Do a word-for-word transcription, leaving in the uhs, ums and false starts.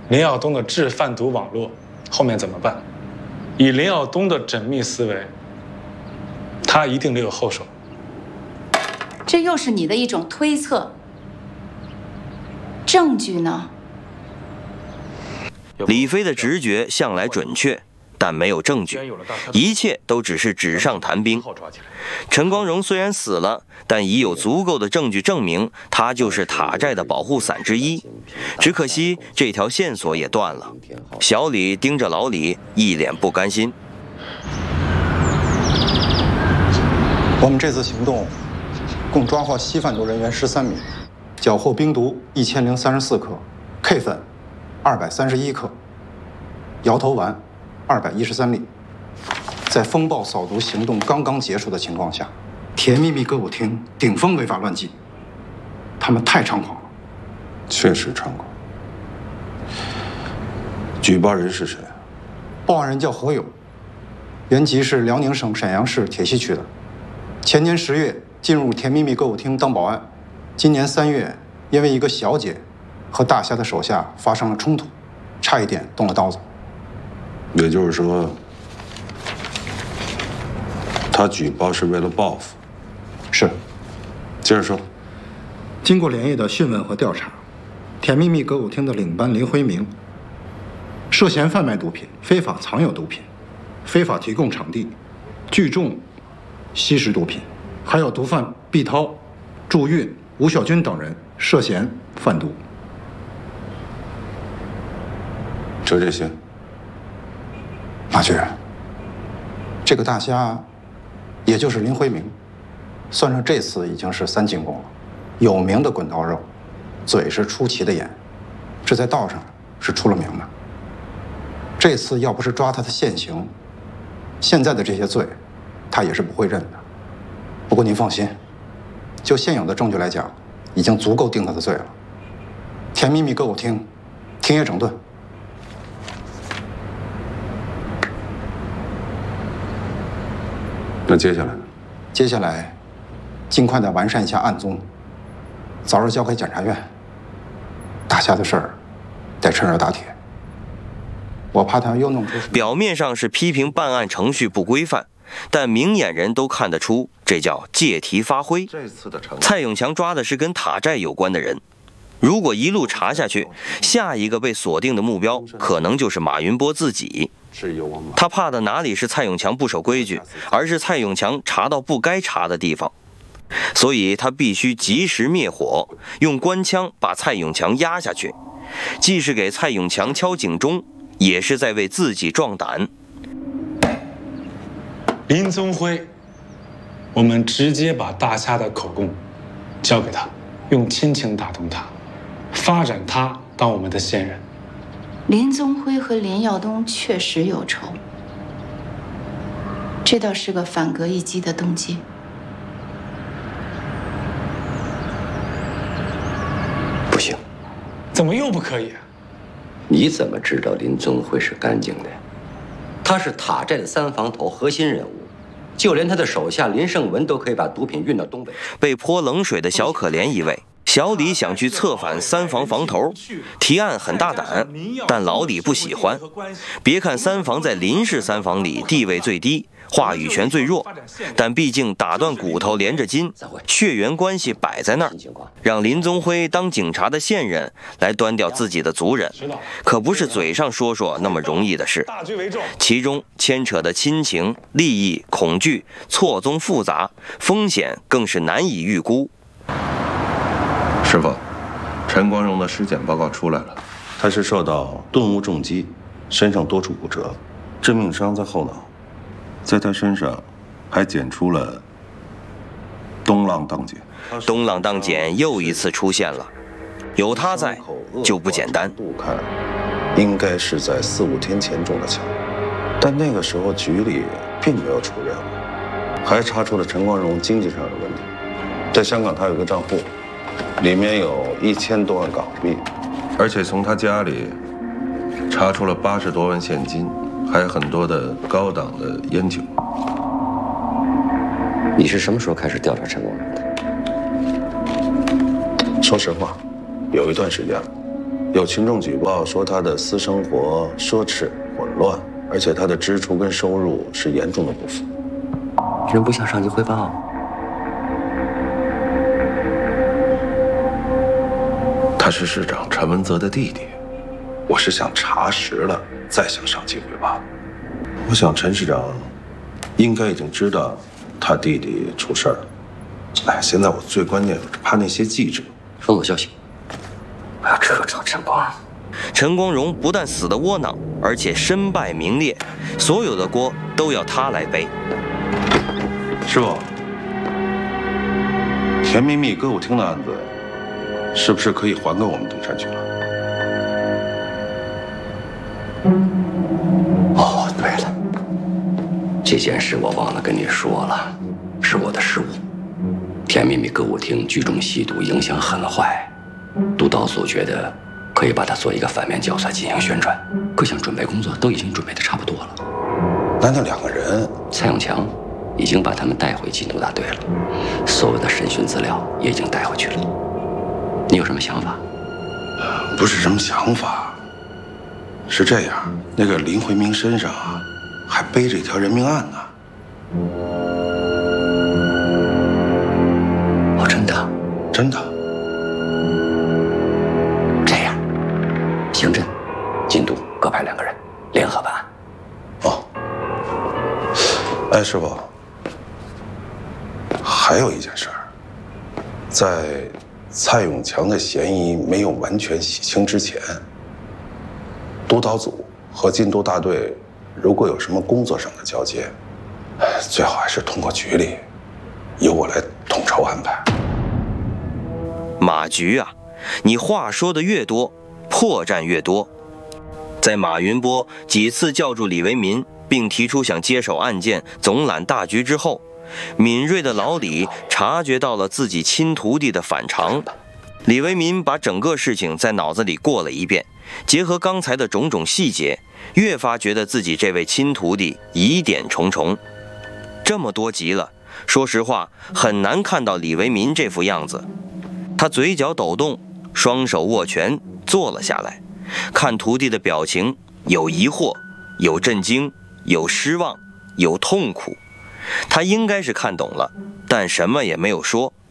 林耀东的制贩毒网络后面怎么办？以林耀东的缜密思维，他一定留有后手。 这又是你的一种推测，证据呢？ 李飞的直觉向来准确，但没有证据，一切都只是纸上谈兵。陈光荣虽然死了，但已有足够的证据证明他就是塔寨的保护伞之一。只可惜这条线索也断了。小李盯着老李，一脸不甘心。 我们这次行动共抓获吸贩毒人员十三名，缴获冰毒一千零三十四克 ，K 粉二百三十一克，摇头丸二百一十三粒。在风暴扫毒行动刚刚结束的情况下，甜蜜蜜歌舞厅顶风违法乱纪，他们太猖狂了。 确实猖狂。举报人是谁？ 报案人叫何勇，原籍是辽宁省沈阳市铁西区的。前年十月进入甜蜜蜜歌舞厅当保安，今年三月因为一个小姐和大侠的手下发生了冲突，差一点动了刀子。 也就是说，他举报是为了报复。 是。 接着说。 经过连夜的讯问和调查，甜蜜蜜歌舞厅的领班林辉明涉嫌贩卖毒品、非法藏有毒品、非法提供场地、聚众吸食毒品，还有毒贩毕涛、祝运、吴小军等人涉嫌贩毒。 就这些。 马局，这个大虾，也就是林辉明，算上这次已经是三进宫了。有名的滚刀肉，嘴是出奇的严，这在道上是出了名的。这次要不是抓他的现行，现在的这些罪，他也是不会认的。不过您放心，就现有的证据来讲，已经足够定他的罪了。甜蜜蜜歌舞厅，停业整顿。 那接下来呢？ 接下来，尽快的完善一下案宗，早日交给检察院。大侠的事儿，得趁热打铁。我怕他又弄出。 表面上是批评办案程序不规范，但明眼人都看得出，这叫借题发挥。 这次的成蔡永强抓的是跟塔寨有关的人，如果一路查下去，下一个被锁定的目标可能就是马云波自己。他怕的哪里是蔡永强不守规矩，而是蔡永强查到不该查的地方。所以他必须及时灭火，用官腔把蔡永强压下去，既是给蔡永强敲警钟，也是在为自己壮胆。 林宗辉，我们直接把大虾的口供交给他，用亲情打动他，发展他当我们的线人。 林宗辉和林耀东确实有仇，这倒是个反戈一击的动机。 不行， 怎么又不可以？ 你怎么知道林宗辉是干净的？他是塔寨的三房头核心人物，就连他的手下林胜文都可以把毒品运到东北。 被泼冷水的小可怜一位。小李想去策反三房房头，提案很大胆，但老李不喜欢。别看三房在林氏三房里地位最低，话语权最弱，但毕竟打断骨头连着筋，血缘关系摆在那儿。让林宗辉当警察的线人来端掉自己的族人，可不是嘴上说说那么容易的事。其中牵扯的亲情、利益、恐惧错综复杂，风险更是难以预估。 师傅，陈光荣的尸检报告出来了，他是受到钝物重击，身上多处骨折，致命伤在后脑，在他身上还检出了东浪荡碱。 东浪荡碱又一次出现了，有他在就不简单。 度看，应该是在四五天前中的枪，但那个时候局里并没有出任务，还查出了陈光荣经济上的问题，在香港他有个账户。里面有一千多万港币，而且从他家里查出了八十多万现金，还有很多的高档的烟酒。 你是什么时候开始调查陈光荣的？ 说实话，有一段时间了， 有群众举报说他的私生活奢侈混乱，而且他的支出跟收入是严重的不符。 人不向上级汇报。 他是市长陈文泽的弟弟，我是想查实了再向上级汇报。我想陈市长应该已经知道他弟弟出事了。哎，现在我最关键是怕那些记者封锁消息。我要彻查陈光。 陈光荣不但死得窝囊，而且身败名裂，所有的锅都要他来背。 师傅，甜蜜蜜歌舞厅的案子，是不是可以还给我们东山区了？ 哦，对了，这件事我忘了跟你说了，是我的失误。甜蜜蜜歌舞厅聚众吸毒，影响很坏。督导组觉得可以把它做一个反面教材进行宣传，各项准备工作都已经准备的差不多了。 那那两个人， 蔡永强已经把他们带回禁毒大队了，所有的审讯资料也已经带回去了。你有什么想法？ 不是什么想法，是这样，那个林回明身上啊，还背着一条人命案呢。 哦，真的？ 真的。 这样，刑侦、禁毒各派两个人，联合办案。 哦。哎，师傅，还有一件事儿，在蔡永强的嫌疑没有完全洗清之前，督导组和禁毒大队如果有什么工作上的交接，最好还是通过局里，由我来统筹安排。 马局啊，你话说的越多，破绽越多。在马云波几次叫住李为民，并提出想接手案件、总揽大局之后，敏锐的老李察觉到了自己亲徒弟的反常。李为民把整个事情在脑子里过了一遍，结合刚才的种种细节，越发觉得自己这位亲徒弟疑点重重。这么多集了，说实话很难看到李为民这副样子。他嘴角抖动，双手握拳坐了下来，看徒弟的表情，有疑惑，有震惊，有失望，有痛苦。他应该是看懂了，但什么也没有说，